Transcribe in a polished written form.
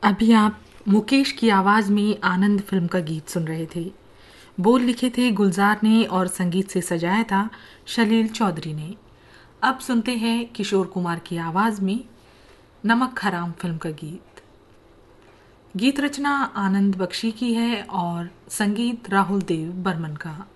अभी आप मुकेश की आवाज़ में आनंद फिल्म का गीत सुन रहे थे। बोल लिखे थे गुलजार ने और संगीत से सजाया था शलील चौधरी ने। अब सुनते हैं किशोर कुमार की आवाज़ में नमक हराम फिल्म का गीत। गीत रचना आनंद बख्शी की है और संगीत राहुल देव बर्मन का।